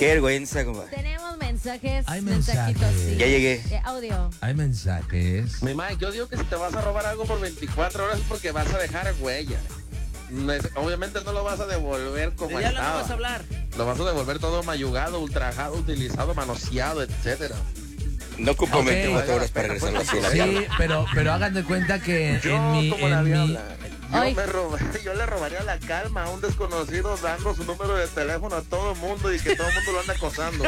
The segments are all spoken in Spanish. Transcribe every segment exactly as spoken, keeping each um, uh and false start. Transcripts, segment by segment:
Qué vergüenza, compadre. Tenemos mensajes. Hay mensajitos, mensajes. sí. Ya llegué. De audio. Hay mensajes. Mi Mike, yo digo que si te vas a robar algo por veinticuatro horas es porque vas a dejar huella. No es- obviamente no lo vas a devolver como Ya no estaba. vas a hablar. Lo vas a devolver todo mayugado, ultrajado, utilizado, manoseado, etcétera. No ocupo Ok. veinticuatro horas para regresarlo así. la Sí, verdad. pero, pero hagan de cuenta que Yo, en mi... como la En mi diabla, yo, Ay. me robé- yo le robaría la calma a un desconocido dando su número de teléfono a todo el mundo y que todo el mundo lo anda acosando.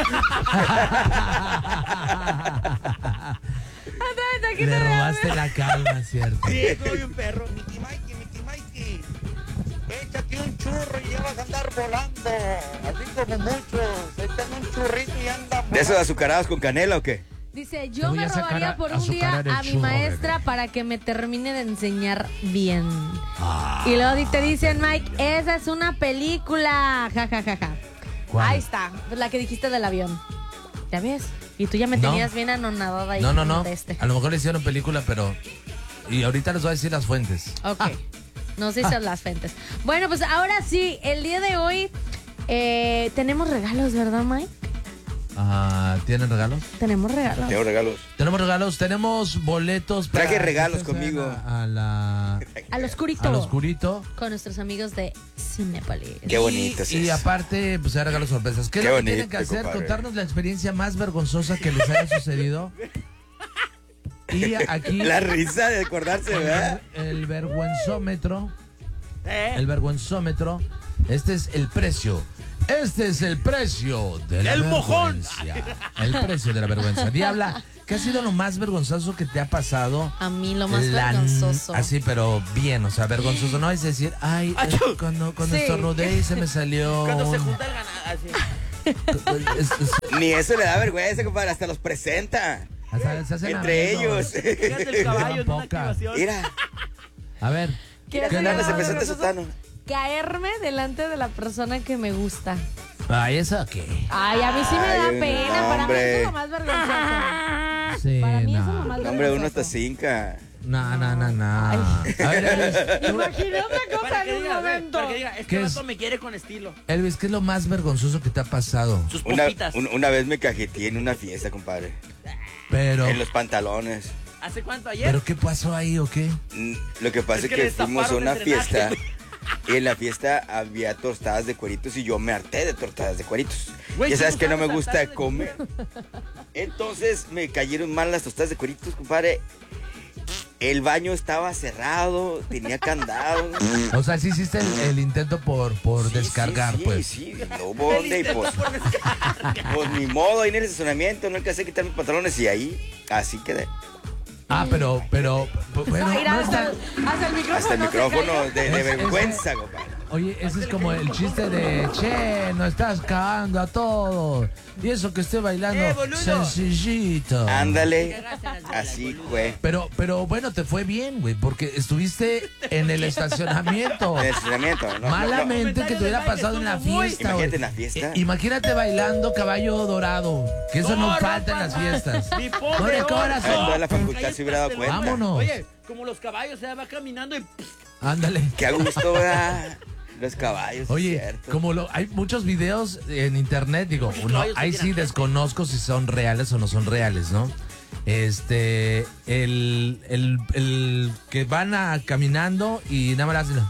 Le robaste la calma, ¿cierto? Sí, soy un perro. Mickey Mikey, Mickey Mikey, échate un churro y ya vas a andar volando, así como muchos, echan un churrito y andan ¿De esos azucarados con canela o qué? Dice, Te yo voy me a sacar robaría a- por un azucarar día el a mi churro, maestra bebé. para que me termine de enseñar bien. Y luego te dicen, Mike, esa es una película. Ja, ja, ja, ja. ¿Cuál? Ahí está, pues la que dijiste del avión. ¿Ya ves? Y tú ya me No. tenías bien anonadada ahí. No, no, con no. de este. A lo mejor le hicieron película, pero... Y ahorita les voy a decir las fuentes. Ok. Ah. Nos dices las fuentes. Bueno, pues ahora sí, el día de hoy eh, tenemos regalos, ¿verdad, Mike? Ah, ¿tienen regalos? Tenemos regalos. Tengo regalos. Tenemos regalos, tenemos boletos. para Traje que regalos ustedes vayan conmigo. A, a la... Al oscurito. Al oscurito. Con nuestros amigos de Cinépolis. Qué bonito es Y, y eso. aparte, pues hay regalos sorpresas. ¿Qué es Qué lo que bonito, tienen que hacer? compadre. Contarnos la experiencia más vergonzosa que les haya sucedido. Y aquí... La risa de acordarse, el, ¿verdad? el vergüenzómetro. ¿Eh? El vergüenzómetro. Este es el precio. Este es el precio de la ¡El mojón! vergüenza. El precio de la vergüenza. Diabla, ¿qué ha sido lo más vergonzoso que te ha pasado? A mí lo más La- vergonzoso. Así, pero bien, o sea, vergonzoso. No es decir, ay, eh, Achú. cuando, cuando Sí. estornudé y se me salió. Cuando se un- junta el ganado. Así. es- es- Ni eso le da vergüenza, compadre. Hasta los presenta. hasta se hacen Entre amigos. ellos. Fíjate el caballo en una Poca. activación. Mira, A ver, ¿Qué que sería nada más se presenta vergonzoso? Sotano. Caerme delante de la persona que me gusta. ay, ¿eso qué? Ay, a mí sí me da Ay, pena. no, Para mí hombre. eso es lo más vergonzoso. Sí, Para mí eso es lo no. más No, hombre, uno hasta vergonzoso. cinca. No, no, no, no. A ver, Elvis, tú- Imaginé otra cosa Para que en un diga, momento. para que diga, ¿Qué este es? vato me quiere con estilo. Elvis, ¿qué es lo más vergonzoso que te ha pasado? Sus Una, poquitas. un- una vez me cajeteé en una fiesta, compadre. Pero, En los pantalones. ¿Hace cuánto ayer? ¿pero qué pasó ahí o qué? Mm, Lo que pasa Es es que que, le fuimos a taparon una el drenaje. fiesta y en la fiesta había tostadas de cueritos y yo me harté de tostadas de cueritos. Güey, Ya ¿tú sabes no que no me sabes gusta hartarte de- comer. Entonces me cayeron mal las tostadas de cueritos, compadre. El baño estaba cerrado, tenía candado. O sea, sí hiciste el, el intento por, por Sí, descargar, sí, sí, pues. Sí, no hubo dónde y pues, pues ni modo, ahí en el estacionamiento, no alcancé a quitar mis pantalones y ahí, así quedé. Ah, pero, pero, pues, bueno, Mira, no hasta, está... hasta el micrófono. Hasta el se micrófono cayó. de, de Es- es- vergüenza, compadre. Oye, ese es como el chiste de, che, no estás cagando a todo. Y eso que esté bailando ¡Eh, boludo! sencillito. Ándale, así fue. Pero, pero bueno, te fue bien, güey, porque estuviste en el estacionamiento. En el estacionamiento, ¿no? no, no. Malamente que te hubiera pasado en la Estuvo muy- fiesta, Imagínate güey. en la fiesta. I- Imagínate bailando caballo dorado, que eso no, No, no falta en las pasa. fiestas. Mi No pobre de hombre. Ah, toda corazón. la facultad se hubiera dado cuenta. Vámonos. Oye, como los caballos, se va caminando y... pff, Ándale. Qué a gusto, ¿verdad? Los caballos, Oye, es cierto. como lo, hay muchos videos en internet, digo, Muchos uno, caballos ahí que sí tiran. desconozco si son reales o no son reales, ¿no? Este, el, el, el que van a, caminando y nada más le hacen,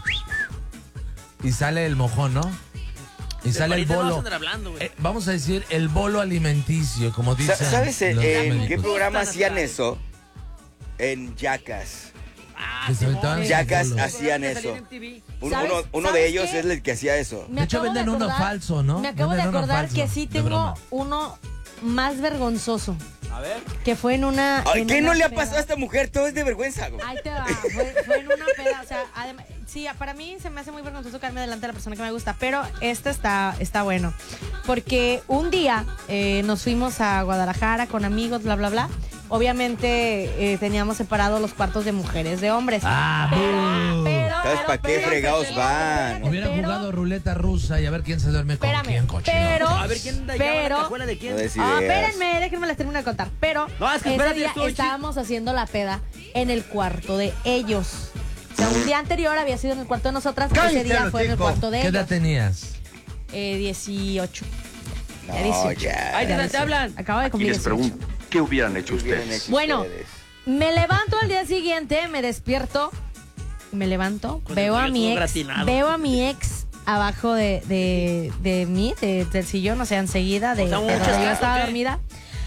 y sale el mojón, ¿no? Y de sale el parientes no vas a bolo. andar hablando, güey. Eh, vamos a decir el bolo alimenticio, como Sa- dicen. ¿Sabes en, los en médicos. qué programa Están hacían naturales. eso? En Jackass. Ah, Que se Simón. aventaban sus Jackass bolos. hacían Que salían eso. en T V. Uno, ¿Sabes- uno, uno sabes de ellos qué? es el que hacía eso. Me De hecho, acabo venden uno acordar- falso, ¿no? Me acabo Venden de uno acordar falso, que sí de tengo broma. uno más vergonzoso. A ver. Que fue en una. Ay, en ¿qué una no le ha peda. pasado a esta mujer? Todo es de vergüenza. güey. Ahí te va. Fue, fue en una peda. O sea, adem- sí, para mí se me hace muy vergonzoso caerme delante de la persona que me gusta. Pero este está, está bueno. Porque un día eh, nos fuimos a Guadalajara con amigos, bla, bla, bla. Obviamente eh, teníamos separados los cuartos de mujeres, de hombres. Ah, pero, bu. pero, ¿Sabes pero, para qué pero, fregados pero, van? espérate, Hubieran pero- jugado ruleta rusa y a ver quién se duerme con Espérame, quién, cochino. pero, A ver quién da llama la pero, cajuela de quién. No des Ah, ideas. espérenme, déjenme las termino de contar. Pero No, es que ese espérate, día estoy estábamos haciendo la peda en el cuarto de ellos. O sea, un día anterior había sido en el cuarto de nosotras, ese día fue en el cuarto de ¿Qué edad ellos. tenías? Eh, dieciocho. No, Ya dieciocho. ya. Ahí te, te hablan. Acabo de Y cumplir les dieciocho. pregunto, ¿qué hubieran hecho ¿Qué hubieran ustedes? hecho Bueno, ustedes? me levanto al día siguiente, me despierto, me levanto, Con veo el a cuello mi todo ex, gratinado. veo a mi ex abajo de, de, de mí, de- del sillón, o sea, enseguida de, O sea, un de donde yo chascazo, estaba ¿qué? dormida.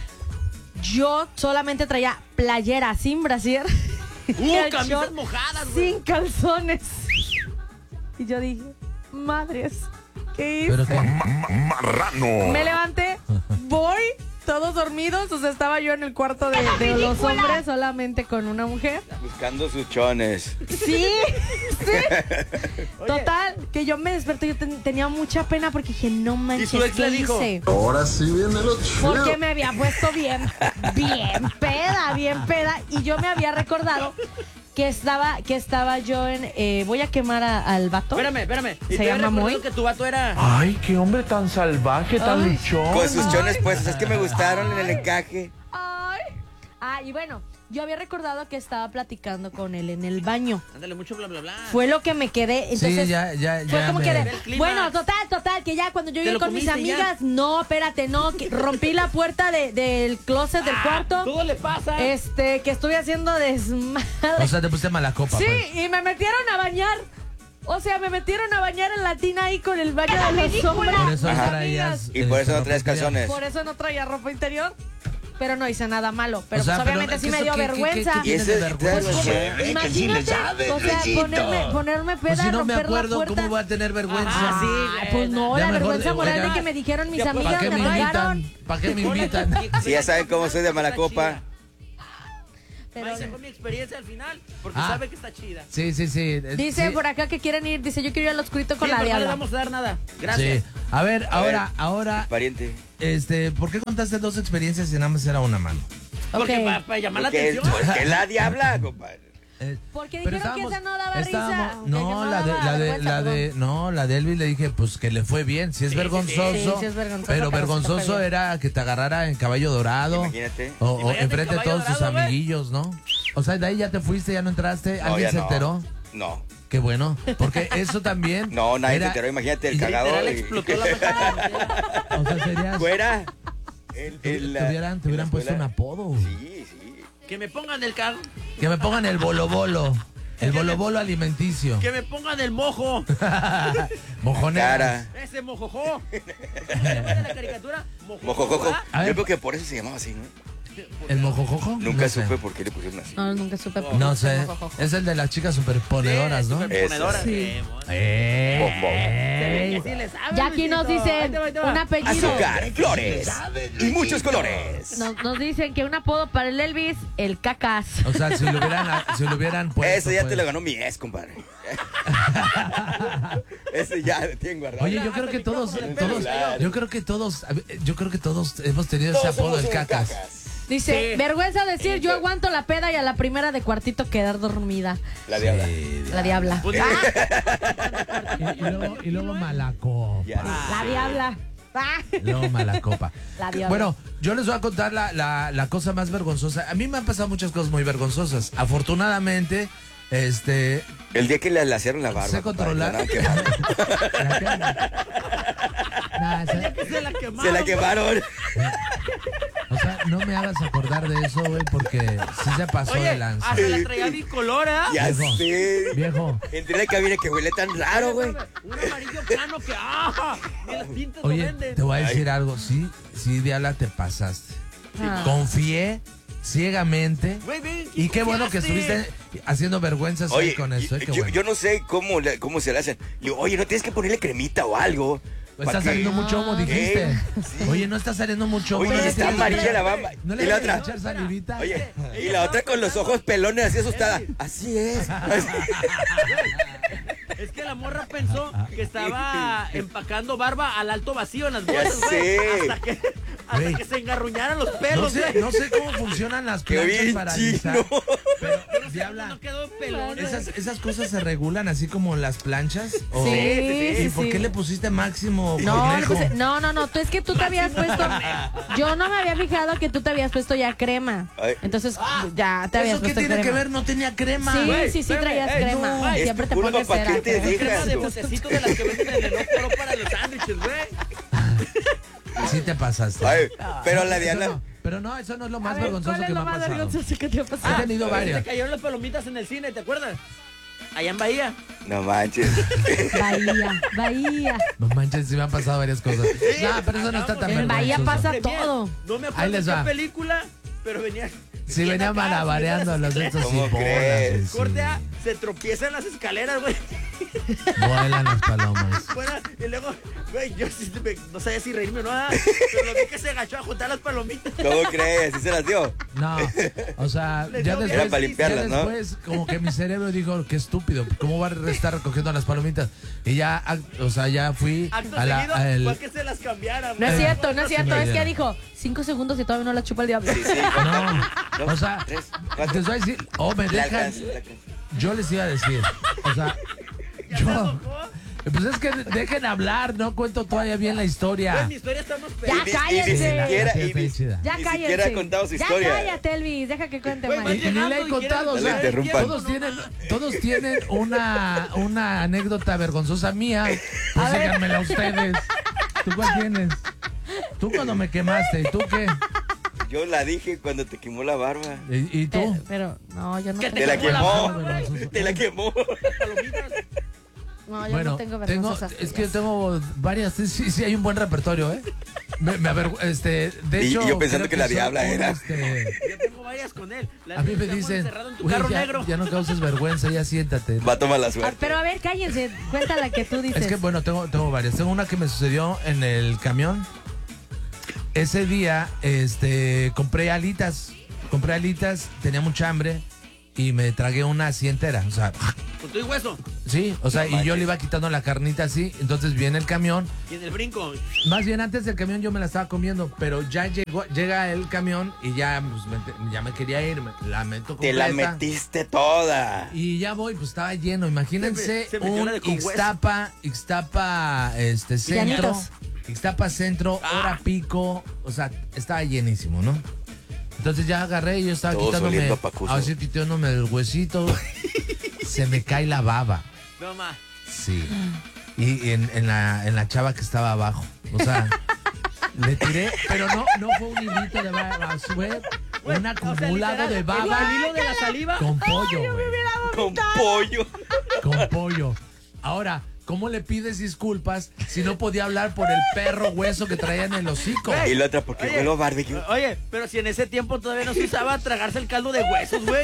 Yo solamente traía playera sin brasier, Uh, calzón, camisas mojadas, güey. sin calzones. Y yo dije, madres, ¿qué hice? Pero que, Marrano. Me levanté, voy, todos dormidos, o sea, estaba yo en el cuarto de, de los hombres solamente con una mujer. Buscando sus chones. Sí, sí. Total, que yo me desperté, yo ten- tenía mucha pena porque dije, no manches, su ex ¿qué le dijo? hice? Ahora sí viene lo Porque chido. me había puesto bien, bien peda, bien peda. Y yo me había recordado que estaba, que estaba yo en, eh, voy a quemar a- al vato. Espérame, espérame. Y Se te había llama recordado Moy. que tu vato era... Ay, qué hombre tan salvaje, tan Ay. luchón. Con sus chones puestos. Es que me gustaron en el encaje. Ay. Ah, y bueno, yo había recordado que estaba platicando con él en el baño. Ándale, mucho bla, bla, bla. Fue lo que me quedé. Entonces, sí, ya, ya, Fue ya. como me- que Ve de, el clímax. bueno, total, total, que ya cuando yo ¿Te llegué lo con mis comiste ya? amigas, no, espérate, no, que rompí la puerta de- del closet del Ah, cuarto, Todo le pasa. este, que estuve haciendo desmadre. O sea, te pusiste mala copa. Sí, pues. y me metieron a bañar. O sea, me metieron a bañar en la tina ahí con el baño de los hombres. Por eso no Ajá. traías. Y por eso no este, traes ropa interior. calzones. Por eso no traía ropa interior, pero no hice nada malo. Pero O sea, pues pero obviamente sí ¿qué me eso dio qué- qué- vergüenza. qué- qué Y tienes de ese- vergüenza? Pues, Se como- imagínate, o sea, ponerme, ponerme peda, Pues si no me romper acuerdo, la puerta. ¿cómo voy a tener vergüenza? Ajá, sí, Ay, pues no, Ya la mejor vergüenza de- moral oiga, de que me dijeron mis ¿para amigas, ¿Para qué me me rogaron. invitan? ¿Para qué me invitan? Sí, ya saben cómo soy de mala copa. Pero Ahí sacó mi experiencia al final, porque Ah. sabe que está chida. Sí, sí, sí. eh, dice sí. por acá que quieren ir, dice yo quiero ir al oscurito con Sí, la pero no le diabla. vamos a dar nada. Gracias. Sí. A ver, A ahora, ver. ahora, Pariente. este, ¿por qué contaste dos experiencias y nada más era una mano? Porque Ok. para, para llamar la Porque atención. porque la diabla, compadre. Eh, Porque pero dijeron que estábamos- esa no daba risa. estábamos- que No, la de, daba la de, vergüenza, la de, perdón. no, la de Elvis le dije, pues que le fue bien. Si es Sí, sí, vergonzoso, sí. Sí, sí es vergonzoso, pero pero sí te vergonzoso fue bien. era que te agarrara en caballo dorado. Imagínate. O, o Imagínate enfrente de Caballo todos tus Dorado, güey. amiguillos, ¿no? O sea, de ahí ya te fuiste, ya no entraste. No, ¿Alguien ya se no. enteró? No. Qué bueno. Porque eso también. No, nadie era- se enteró. Imagínate el y cagado. Literal y- explotó la máquina. O sea, serías. Fuera. El, Te, el, te hubieran, te en la hubieran puesto un escuela. apodo. Sí, sí. Que me pongan el carro. Que me pongan el bolo bolo. El bolo bolo alimenticio. Que me pongan el mojo. Mojonera. Cara. Ese mojojo. ¿Te acuerdas de la caricatura? Mojojo. Mojojojo. ¿verdad? A ver. Yo creo que por eso se llamaba así, ¿no? ¿El mojojojo? Nunca No sé. supe por qué le pusieron así. No, nunca supe. por No qué sé. mojo, jojo. Es el de las chicas superponedoras, ¿no? Superponedoras. Ese. Sí. ¡Eh! Sí le sabe, Ya aquí nos Luisito. dice Ahí te va, ahí te va. un apellido. Azúcar, flores y muchos colores. Nos, nos dicen que un apodo para el Elvis, el cacas. O sea, si lo hubieran, si lo hubieran puesto. Ese ya te pues. lo ganó mi ex, compadre. Ese ya lo tengo guardado. Oye, yo creo que todos, En el todos, celular. yo creo que todos, yo creo que todos hemos tenido Todos ese apodo somos del un cacas. Dice, Sí. vergüenza decir, Sí, yo pero- aguanto la peda y a la primera de cuartito quedar dormida. La diabla. Sí, La diabla. Pues, y, y luego, y luego mala copa. Ya. La diabla. Ah. Luego mala copa. La diabla. Bueno, yo les voy a contar la, la, la cosa más vergonzosa. A mí me han pasado muchas cosas muy vergonzosas. Afortunadamente, este, El día que le, le hicieron la barba. sé compadre, controlar. la quemaron. Nah, se- se la quemaron. Se la quemaron. o sea, no me hagas acordar de eso, güey, porque sí se pasó Oye, de lanza. hasta la traía bicolora. Ya Viejo. sé. Viejo, Entré en la cabina que huele tan raro, güey. Un amarillo plano que ¡ah! Ni las tintas lo oye, venden. te voy a decir Ay. algo. Sí, sí, Diabla, te pasaste. Ah. Confié ciegamente. Güey, ven, Y qué bueno que confiaste. estuviste haciendo vergüenzas ahí Oye, con eso. eh, qué yo, bueno. yo no sé cómo, le- cómo se le hacen. Le digo, oye, ¿no tienes que ponerle cremita o algo? Pues ¿Para está qué? saliendo mucho humo, dijiste. ¿Eh? Sí. Oye, no está saliendo mucho humo. Oye, ¿no y le está quieres amarilla echar- la bamba. ¿No le Y la quieres otra. echar salivita? Oye, y la otra con los ojos pelones así asustada. Así es. Es que la morra pensó que estaba empacando barba al alto vacío en las Ya bolsas, güey. sé. Hasta que, hasta Güey. que se engarruñaran los No pelos, sé, güey. no sé cómo funcionan las Qué planchas bien para alisar. chino. Pero, No Diabla, quedó pelón. ¿esas, ¿esas cosas se regulan así como las planchas? ¿O- Sí, ¿Y sí, por sí. qué le pusiste máximo No, le conejo? puse- no, no, no, tú es que tú te habías puesto. Yo no me había fijado que tú te habías puesto ya crema. Ay. Entonces ya te habías ¿Eso qué puesto tiene crema. que ver? No tenía crema. Sí, Güey, sí, sí espérame, traías ey, crema. no, Ay, es siempre te puro pones cera. paquete de crema. Crema de Hijas, botecito de las que venden en el Oxxo para los sándwiches, güey. Sí te pasaste. Ay, pero la Eso Diana... no, pero no, eso no es lo A más ver, vergonzoso ¿cuál es que me lo ha más pasado. vergonzoso que te ha He pasado? tenido Se varias. cayeron las palomitas en el cine, ¿te acuerdas? Allá en Bahía. No manches. Bahía, Bahía. No manches, sí me han pasado varias cosas. No, pero eso no está tan En Bahía vergonzoso. pasa Premier. todo. No me Ahí acuerdo les de qué va. película, pero venía... Sí, venía malabareando los de estos y ¿Cómo crees? bolas. Corte A, Sí. se tropieza en las escaleras, güey. Vuelan las palomas. Bueno, y luego, güey, yo sí me- no sabía si reírme o no, ah, pero lo vi que se agachó a juntar las palomitas. ¿Cómo crees? ¿Sí se las dio? No, o sea, Les ya dio después, Era para limpiarlas, ya ¿no? después como que mi cerebro dijo, qué estúpido, ¿cómo va a estar recogiendo las palomitas? Y ya, ac- o sea, ya fui Acto a la... seguido, a el- fue que se las cambiaran. No es Eh, cierto, no es cierto. sí, Es ya. que dijo cinco segundos y todavía no la chupa el diablo. Sí, sí. No, Dos, o sea, tres, te cuatro. voy a decir, oh, me La dejan, alcanza, la alcanza. yo les iba a decir, o sea, yo, pues es que dejen hablar, no cuento todavía bien la Güey, historia. mi historia está más Ya, Y ni- y ni cállense. siquiera, Sí, y está ni- chida. Ya ni cállense. siquiera ha contado su historia. Ya cállate, Elvis. Deja que cuente Güey, Y, más. y ni le he contado, o No sea, le interrumpan. todos tienen, todos tienen una, una anécdota vergonzosa mía, pues díganmela ustedes. ¿Tú cuál tienes? Tú cuando me quemaste, ¿y tú qué? Yo la dije cuando te quemó la barba. ¿Y, y tú? Pero, pero, no, yo no ¿Qué tengo. Te la quemó. vergonzoso. Te la quemó. No, yo Bueno, no tengo tengo, vergonzosas es que tuyas. tengo varias, sí, sí, sí hay un buen repertorio, ¿eh? Me, me avergü- este, de Y hecho, yo pensando creo que la soy diabla un, era. este, Yo tengo varias con él. La a mí me dejamos dicen, encerrado en tu "Güey, carro ya, negro. ya no causes vergüenza, ya siéntate. Va a tomar la Ah, suerte. pero a ver, cállense. Cuenta la que tú dices. Es que bueno, tengo, tengo varias. Tengo una que me sucedió en el camión. Ese día, este, compré alitas. Compré alitas, tenía mucha hambre y me tragué una así entera. O sea, Con tu hueso. sí, o sea, y yo le iba quitando la carnita así. Entonces viene el camión. Y en el brinco. Más bien antes del camión yo me la estaba comiendo, pero ya llegó, llega el camión y ya, pues, me, ya me quería ir. Me, la meto Te completa. la metiste toda. Y ya voy, pues estaba lleno. Imagínense Se me- se metió un la de con hueso. Ixtapa, Ixtapa, este, centro. Llanitos. Ixtapa centro, Ah. hora pico. O sea, estaba llenísimo, ¿no? Entonces ya agarré y yo estaba Todos quitándome, oliendo a pacuso. así quitándome el huesito. Se me cae la baba. No más. Sí. Y en, en la, en la chava que estaba abajo. O sea, le tiré, pero no, no fue un hilito de baba, fue un acumulado de baba El hilo de la saliva. con pollo, güey. Con pollo. Con pollo. Ahora, ¿cómo le pides disculpas si no podía hablar por el perro hueso que traía en el hocico? Y la otra, porque Oye. huelo a barbecue. Oye, pero si en ese tiempo todavía no se usaba tragarse el caldo de huesos, güey.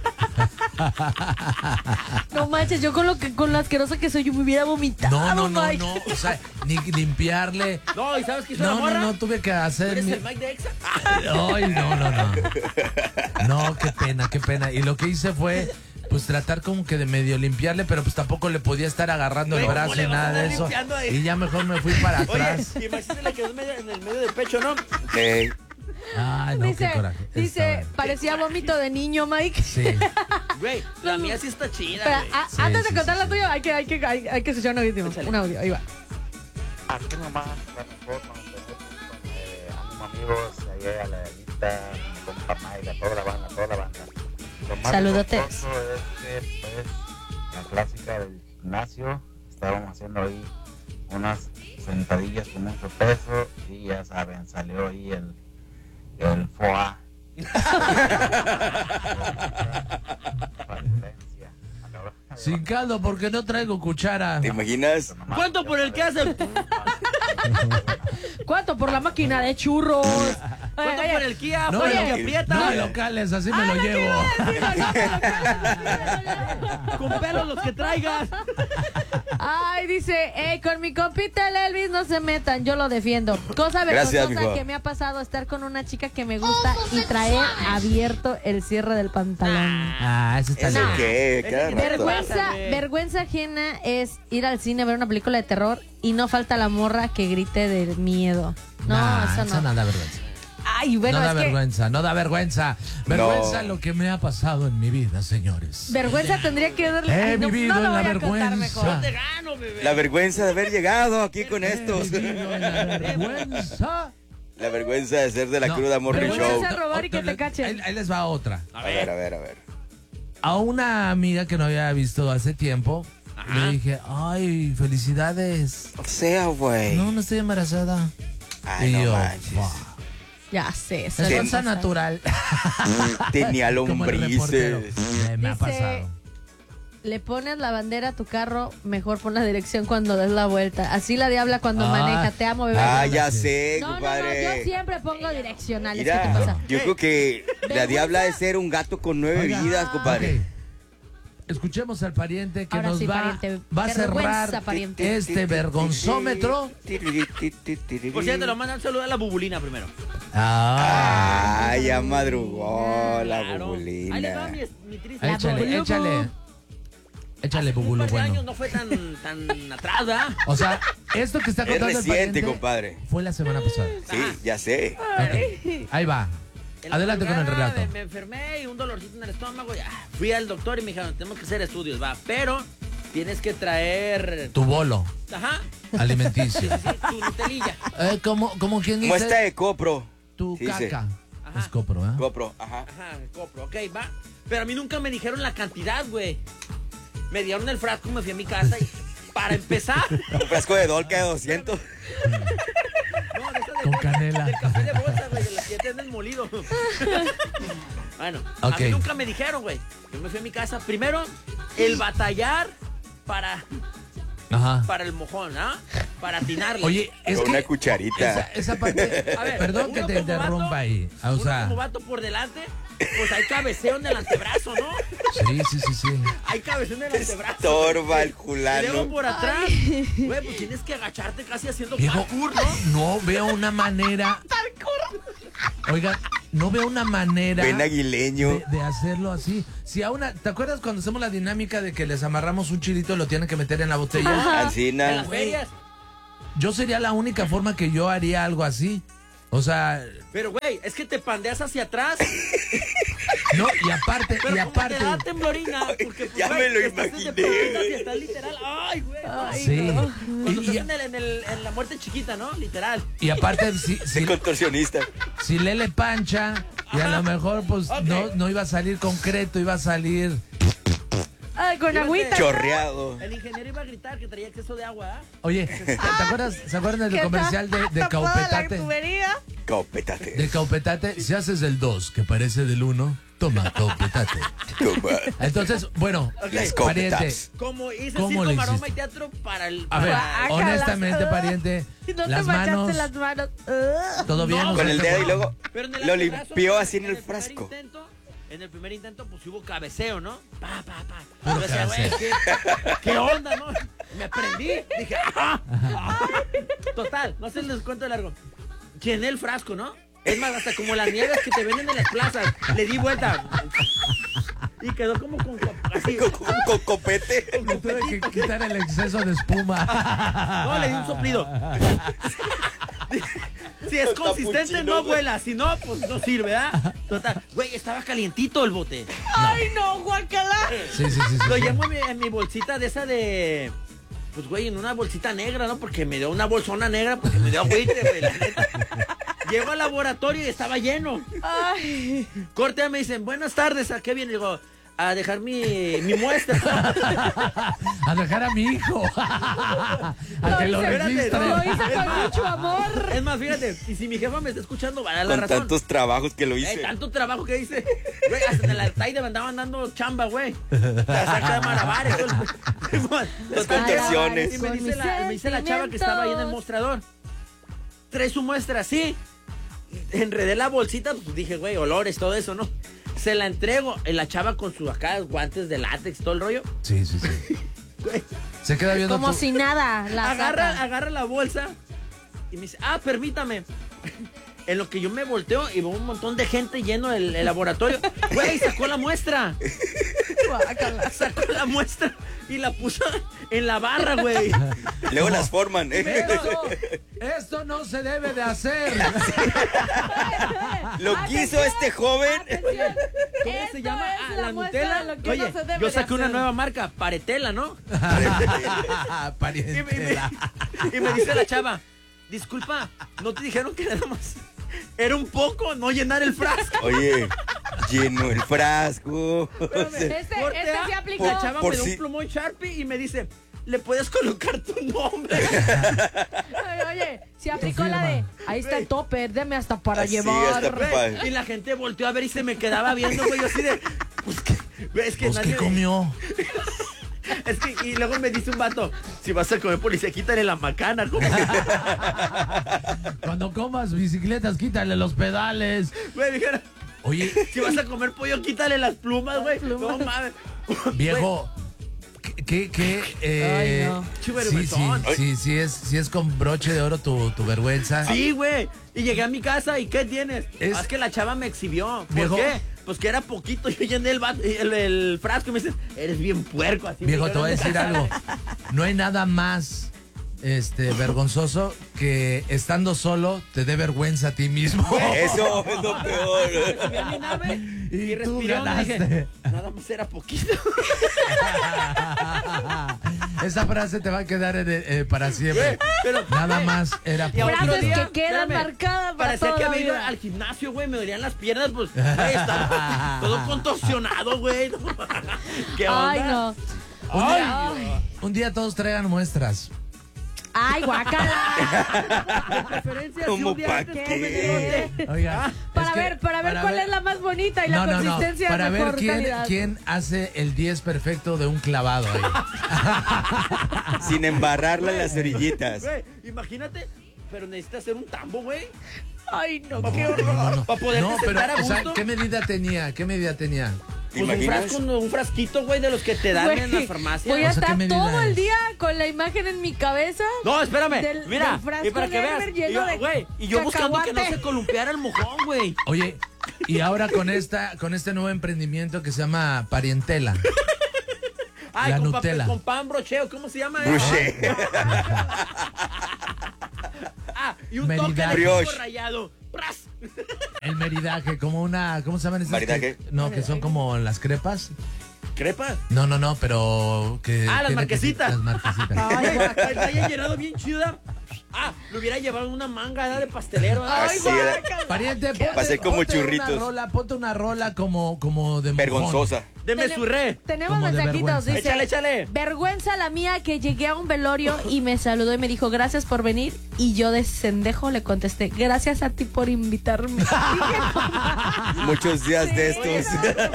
No manches, yo con lo que con lo asquerosa que soy, yo me hubiera vomitado. No, no, no, Mike. no. O sea, ni limpiarle. No, ¿y sabes qué hizo la No, no, morra? no, tuve que ¿Tú hacer eres mi... el Mike de Exa? Ay, no, no, no. No, qué pena, qué pena. Y lo que hice fue, pues, tratar como que de medio limpiarle, pero pues tampoco le podía estar agarrando el Güey, brazo ¿cómo le y vas a nada de andar eso. limpiando ahí? Y ya mejor me fui para Oye, atrás. imagínate le quedó en medio- en el medio del pecho, ¿no? Ey, Ay, no, Dice, qué coraje. dice, Estaba- parecía vómito de niño, Mike. Sí. Güey, la mía sí está chida, Espera, güey. a- Sí, antes sí, de contar sí, la sí. tuya, hay que, hay que, hay, hay que escuchar un audio. Un audio, ahí va. Aquí nomás, la mejor con eh, ánimo amigos, allá a la lista, mi compa Mike, a toda la banda, toda la banda. Lo más Saludotes. vergonzoso es que, pues, la clásica del gimnasio, estábamos haciendo ahí unas sentadillas con mucho peso y ya saben, salió ahí el, el foie. Valencia. A la hora de Sin caldo, porque no traigo cuchara. ¿te imaginas? nomás, ¿Cuánto ya por el sabes. que hace? ¿Cuánto por la máquina de churros? ¿Cuánto Oye, por el Kia? No, por el no, que aprieta. no hay locales, así me lo no llevo. Con pelos los que traigas. Ay, dice, eh, con mi compita el Elvis no se metan, yo lo defiendo. Cosa Gracias, vergonzosa mijo. que me ha pasado estar con una chica que me gusta y traer abierto el cierre del pantalón. Ah, eso está ¿Eso bien. qué? Cada Ese rato. Vergüenza, Pásame. vergüenza ajena es ir al cine a ver una película de terror y no falta la morra que grite del miedo. No, Nah, eso no. no da vergüenza. Ay, bueno, no da es que vergüenza, no da vergüenza. Vergüenza No. lo que me ha pasado en mi vida, señores. vergüenza tendría que darle. He Ay, no, vivido no lo en la voy a contar vergüenza. mejor. Te gano, bebé. La vergüenza de haber llegado aquí con estos. He vivido en la vergüenza. La vergüenza de ser de la No, cruda Morning vergüenza Show. robar y que te Ahí, cachen. ahí les va otra. A ver, a ver, a ver. A una amiga que no había visto hace tiempo, le dije, ay, felicidades. O sea, güey. No, no estoy embarazada. Ay, Y no yo, manches. "Wow". Ya sé. Es suele cosa pasar. natural. Tenía Como el reportero. lombrices. Eh, me ha Dice- pasado. Le pones la bandera a tu carro, mejor pon la dirección cuando des la vuelta. Así la diabla cuando Ah. maneja. Te amo, bebé. Ah, ya Sí. sé, no, no, no, compadre. yo siempre pongo direccionales. ¿Qué te Mira, pasa? yo creo que la Vergüenza. diabla de ser un gato con nueve Oiga. vidas, compadre. Ok. Escuchemos al pariente que Ahora nos sí, va, pariente. va a Vergüenza, cerrar pariente. este vergonzómetro. Por cierto, lo mandan un saludo a la bubulina primero. Ah, Ah, ya madrugó la Claro. Ahí le va bubulina. mi, mi triste. La échale, bubulu. échale. Échale, Hace un bubulo par de años bueno. no fue tan, tan atrás, ¿verdad? O sea, esto que está Es contando el reciente, pariente compadre. fue la semana pasada. Sí, ya sé. Ok, ahí va. En la Adelante con el madrugada relato. Me, me enfermé y un dolorcito en el estómago. Ya. Fui al doctor y me dijeron, tenemos que hacer estudios, va. Pero tienes que traer... Tu bolo Ajá. alimenticio. Sí, tu Nutelilla. Eh, como, como quien dice, Muestra de copro. tu Sí, sí. caca. Ajá. Es copro, ¿eh? Copro, ajá. Ajá, copro, ok, va. Pero a mí nunca me dijeron la cantidad, güey. Me dieron el frasco, me fui a mi casa y... Para empezar... Un frasco de Dolca de doscientos. No, de esa de Con bolsa, canela. del café de bolsa, güey, de las que tienen molido. Bueno, Ok. a mí nunca me dijeron, güey. Yo me fui a mi casa. Primero, el batallar para, Ajá. para el mojón, ¿ah? Para atinarle. Oye, es Con que una cucharita. Esa, esa parte, A ver, perdón que uno te como interrumpa vato, ahí. O uno sea, como vato por delante, pues hay cabeceo en el antebrazo, ¿no? sí, sí, sí, sí. Hay cabeceo en el antebrazo. Torba el Y luego culano. por atrás, güey, pues tienes que agacharte casi haciendo Diego, parkour, ¿no? no veo una manera. Oiga, no veo una manera Ven aguileño. de, de hacerlo así. Si a una, ¿te acuerdas cuando hacemos la dinámica de que les amarramos un chilito y lo tienen que meter en la botella? En Ancina. las ferias. Yo sería la única forma que yo haría algo así. O sea, Pero, güey, es que te pandeas hacia atrás. no, y aparte, Pero y como aparte. te da temblorina, porque pues, Ya güey, me lo estás imaginé, de puntas y güey. estás literal. Ay, güey. Ay, Sí. no. Cuando Y, estás y- en, el, en, el, en la muerte chiquita, ¿no? Literal. y aparte, si, De si, contorsionista. si Lele pancha, y a lo mejor, pues, Ok. no, no iba a salir concreto, iba a salir. Ay, con Fíjate. agüita. Chorreado. El ingeniero iba a gritar que traía exceso de agua, ¿ah? Oye, ¿te acuerdas, ¿se acuerdan ¿Qué del comercial de, de tal? Toda la Caupetate? tubería. Copétate. De Caupetate, si haces del dos, que parece del uno, toma Caupetate. Toma. Entonces, bueno, Las pariente, copetas. Como hice ¿Cómo circo, le maroma hiciste? y teatro para el... a ver, para- Guácala. honestamente, pariente, Y no te las manchaste manos, las manos. Ugh. todo bien. No, ¿no? Con el dedo y luego Pero en el lo antebrazo, limpió así en el primer frasco. intento, en el primer intento, pues hubo cabeceo, ¿no? Pa, pa, pa. Puro Yo decía, güey, cabeceo. ¿qué, ¿qué onda, no? Me prendí. Dije, ¡ah! ¡Ah! Total, no se les cuento de largo. Llené el frasco, ¿no? Es más, hasta como las nieves que te venden en las plazas. Le di vuelta. Y quedó como con... Así. Con, con- con copete. Me tuve que quitar el exceso de espuma. No, le di un soplido. Si es consistente, Capuchino, no güey. vuela. Si no, pues no sirve, ¿ah? Total. Güey, estaba calientito el bote. Ay, no, guacala. Sí, sí, sí. sí, Lo sí. llevo en mi, en mi bolsita de esa de... Pues, güey, en una bolsita negra, ¿no? Porque me dio una bolsona negra porque me dio agüite, güey, la neta. Llego al laboratorio y estaba lleno. Ay. Corte, me dicen, buenas tardes, ¿a qué viene? Digo, a dejar mi, mi muestra. A dejar a mi hijo. A que lo hice- registre. Lo hice con mucho amor. Es más, fíjate, y si mi jefa me está escuchando, va a dar la Con razón. tantos trabajos que lo Eh, hice. tanto trabajo que hice. Güey, hasta en la Taide me andaban dando chamba, güey. La saca de malabares. todo el- Las Total, contorsiones. Y me dice, la, me dice la chava que estaba ahí en el mostrador. Trae su muestra, sí. Enredé la bolsita, pues dije, güey, olores, todo eso, ¿no? Se la entrego. Y la chava con sus acá guantes de látex, todo el rollo. Sí, sí, sí. Güey, Se queda viendo Como tu- si nada. La agarra, saca. agarra la bolsa y me dice, ah, permítame. En lo que yo me volteo y veo un montón de gente lleno el, el laboratorio. Güey, sacó la muestra. Guácala. Sacó la muestra y la puso en la barra, güey. Luego las forman. ¿eh? Esto, esto no se debe de hacer. Lo quiso este joven. Atención. ¿Cómo se Esto llama? es Ah, la la muestra Nutella. de lo que Oye, no se debe yo de saqué una hacer. nueva marca, Paretela, ¿no? Y me, Pariente. y me dice la chava, disculpa, ¿no te dijeron que nada más era un poco no llenar el frasco? Oye, lleno el frasco. Este, este Corte A, sí aplicó. la chava Por me dio si- un plumón Sharpie y me dice, ¿le puedes colocar tu nombre? Ay, oye, Se aplicó la de, ahí está el topper, deme hasta para Así, llevar. hasta pa- Y la gente volteó a ver y se me quedaba viendo, güey, yo así de... Pues que, güey, es que Pues, nadie... ¿qué comió? Es que, y luego me dice un vato, si vas a comer policía, quítale la macana. ¿Cómo? Cuando comas bicicletas, quítale los pedales. Güey, dijeron, Oye, si vas a comer pollo, quítale las plumas, güey. No mames. viejo, ¿qué, qué, eh, Ay, no. Qué sí, sí, vergüenzón. sí, sí es, sí es con broche de oro tu, tu vergüenza. Sí, güey. Y llegué a mi casa y ¿qué tienes? Es- Ah, Es que la chava me exhibió. ¿Por Viejo. qué? Pues que era poquito. Yo llené el, va- el, el frasco y me dices, eres bien puerco. Así Viejo, me te voy a decir algo. No hay nada más este, vergonzoso que estando solo te dé vergüenza a ti mismo. Eso es lo peor. Subí a mi nave y, Y tú respiró y ganaste. dije, nada más era poquito. Esa frase te va a quedar en- eh, para siempre. Pero, Nada güey, más era y a otro Frases día, que quedan espérame, marcadas para Parecía toda que la había ido vida. al gimnasio, güey. Me dolían las piernas, pues. Güey, estaba todo contorsionado, güey. No, ¿qué onda? Ay, no. Un día, Ay, un día todos traigan muestras. ay, guacala. De preferencia, si ¿Cómo un día pa' antes qué? come elote. Oiga, Para es que ver, para ver cuál es la más bonita y la No, no, no, consistencia para de ver mejor quién, calidad. quién hace el diez perfecto de un clavado ahí. Sin embarrarla en las orillitas. Güey, imagínate, pero necesitas hacer un tambo, güey. Ay, no, Pa' qué poder- horror. No, no. Para poder No, pero, sentar a o sea, gusto. ¿qué medida tenía? ¿Qué medida tenía? ¿Te Pues un imaginas? frasco, no, un frasquito, güey, de los que te dan Güey, en la farmacia. voy a O sea, ¿qué estar medida todo el es? día con la imagen en mi cabeza. No, espérame. Del- Mira, del frasco y para que de veas. Elmer Y lleno yo, de güey, y yo buscando que no cacahuate. se columpiara el mojón, güey. Oye, y ahora con esta, con este nuevo emprendimiento que se llama Parientela. Ay, La con, Nutella. papel- con pan brocheo, ¿cómo se llama? Bruché. Ah, y un Meridaje. toque de Brioche. coco rallado. ¡Pras! El meridaje, como una, ¿cómo se llaman esas? Maridaje. que- no, que son como las crepas. ¿Crepa? No, no, no, pero que... Ah, las tiene que ser- marquesitas. Las marquesitas. Ay, güey, está ya llenado bien chida. Ah, le hubiera llevado una manga ¿verdad? de pastelero. ¿verdad? Así era. Pariente, ponte, Va a ser como ponte churritos. Una rola, ponte una rola como, como de mojón. Vergonzosa. De Tene- mesurré. Tenemos Como de mensajitos, vergüenza. dice. Échale, échale. Vergüenza la mía que llegué a un velorio y me saludó y me dijo gracias por venir y yo de sendejo le contesté gracias a ti por invitarme. Dije, no, Muchos días de estos.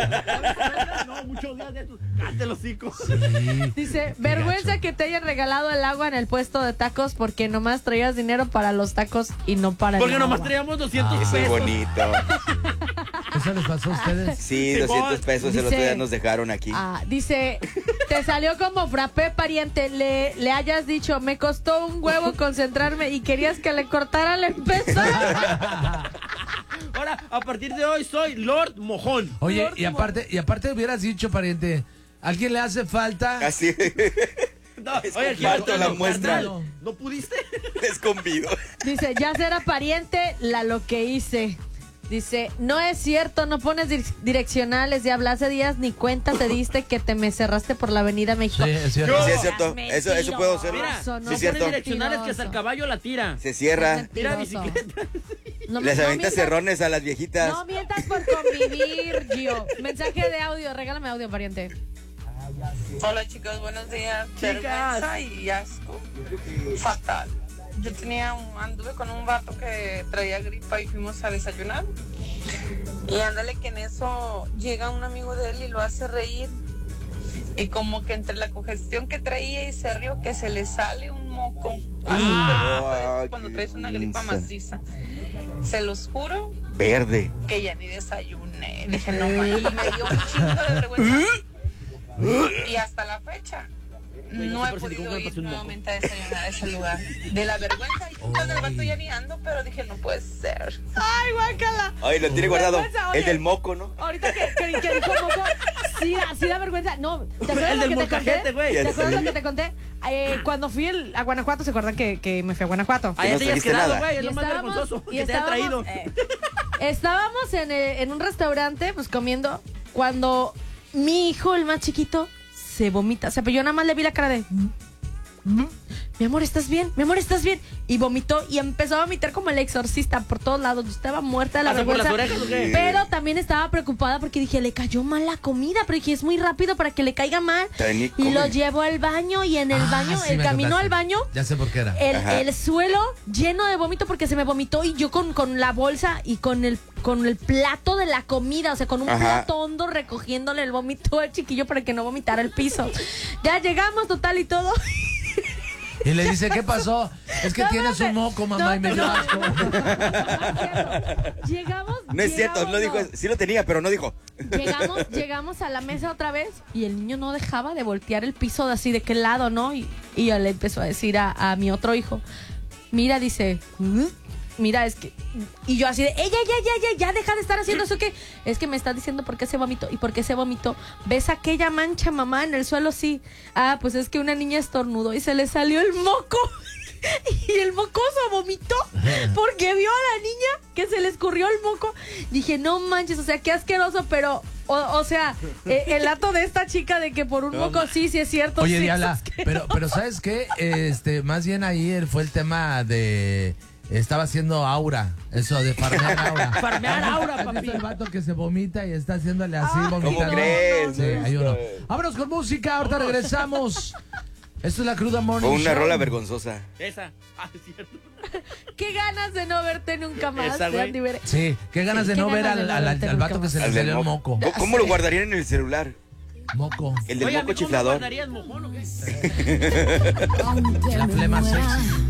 No, muchos días de estos. Cállate los hocico. Sí. dice, Qué vergüenza gacho. que te hayan regalado el agua en el puesto de tacos porque nomás traías dinero para los tacos y no para el Porque nomás agua. traíamos doscientos Ah. Eso es pesos. bonito. ¿Eso les pasó a ustedes? Sí, Simón. doscientos pesos el otro Dice- día nos dejaron aquí. Ah, dice, te salió como frappé, pariente. Le, le hayas dicho, me costó un huevo concentrarme y querías que le cortara el empezar. Ahora, a partir de hoy soy Lord Mojón. Oye, Lord y aparte, y aparte hubieras dicho, pariente, ¿a alguien le hace falta? Así. No, Es oye, aquí comparto carnal, la muestra. carnal, ¿no pudiste? Les convido. Dice, ya será pariente la lo que hice. Dice, no es cierto, no pones dir- direccionales. Ya hace días ni cuenta te diste que te me cerraste por la avenida México. Sí, es cierto. Yo- Sí, es cierto. Eso, eso puedo hacer. Mira, Eso no Sí, es pones cierto. direccionales que hasta el caballo la tira. Se cierra. Mira Mentiroso. bicicleta. No, Les no avientas mientas- cerrones a las viejitas. No mientas por convivir, Gio. Mensaje de audio, regálame audio, pariente. Hola chicos, buenos días. Chicas. Vergüenza y asco. Fatal. Yo tenía un, anduve con un vato que traía gripa y fuimos a desayunar. Y ándale que en eso llega un amigo de él y lo hace reír. Y como que entre la congestión que traía y se rió que se le sale un moco. Así, Ah, pero cuando qué traes una gripa mensa. maciza. Se los juro Verde. que ya ni desayuné. Dije, no mames, y me dio un chingo de vergüenza. Y hasta la fecha Güey, no no sé he por qué podido tengo que ir pasar un moco. nuevamente a desayunar a ese lugar. De la vergüenza. Y entonces el vato ya ni ando, pero dije, no puede ser. Ay, guácala. Ay, lo tiene guardado. Vergüenza, oye. El del moco, ¿no? Ahorita que, que, que dijo moco, sí, da- sí da vergüenza. No, ¿te acuerdas El lo del que te molcajete, conté? güey. ¿Te Ya acuerdas sé. lo que te conté? Eh, cuando fui el- a Guanajuato, ¿se acuerdan que, que me fui a Guanajuato? Ahí no te hayas trajiste quedado, nada. güey. Es Y lo más estábamos- vergonzoso y que te hayan traído. estábamos, eh, estábamos en, eh, en un restaurante, pues comiendo, cuando mi hijo, el más chiquito, se vomita. O sea, pero yo nada más le vi la cara de... mi amor, ¿estás bien? Mi amor, ¿estás bien? Y vomitó y empezó a vomitar como el exorcista por todos lados. Yo estaba muerta de la ¿Hasta por vergüenza. las orejas o qué? Pero también estaba preocupada porque dije, le cayó mal la comida. Pero dije, es muy rápido para que le caiga mal. Tení, Y lo come. llevo al baño y en el Ah, baño, sí, el me camino contaste. al baño, Ya sé por qué era. el, Ajá. el suelo lleno de vómito porque se me vomitó y yo con, con la bolsa y con el con el plato de la comida, o sea, con un Ajá. plato hondo recogiéndole el vómito al chiquillo para que no vomitara el piso. Ya llegamos total y todo. Y le dice, ¿qué pasó? Es que No, tienes espérate. un moco, mamá, No, y me dio no. asco. Llegamos. No es cierto, llegamos, no dijo, sí lo tenía, pero no dijo. Llegamos, llegamos a la mesa otra vez y el niño no dejaba de voltear el piso de así de qué lado, ¿no? Y, y yo le empezó a decir a, a mi otro hijo, mira, dice, "¿Mm? Mira, es que..." Y yo así de, ella, ya, ya, ya, ya, deja de estar haciendo eso que... Es que me está diciendo por qué se vomitó y por qué se vomitó. ¿Ves aquella mancha, mamá, en el suelo? Sí. Ah, pues es que una niña estornudó y se le salió el moco. Y el mocoso vomitó porque vio a la niña que se le escurrió el moco. Dije, no manches, o sea, qué asqueroso, pero... O, o sea, eh, el dato de esta chica de que por un moco, sí, sí es cierto. Oye, sí, es Diabla, asqueroso. pero, pero ¿sabes qué? Este, más bien ahí el- fue el tema de... Estaba haciendo aura, eso de farmear aura. Farmear aura, ¿Has visto papi. el vato que se vomita y está haciéndole así, Ay, vomitando? ¿Cómo crees? Sí, hay uno. Vámonos con música, ahorita regresamos. Esto es la Cruda Morning Fue una Show. rola vergonzosa. Esa. Ah, es cierto. Qué ganas de no verte nunca más, Esa, de güey. Andy Bere. Sí, qué ganas Sí, de qué no ver ganas de al, no al, verte al nunca vato que más. se le Al del salió el moco. moco. ¿Cómo, cómo lo guardarían en el celular? Moco. El del Oye, moco amigo, ¿me chiflador. guardarías mojón o qué? La flema sexy.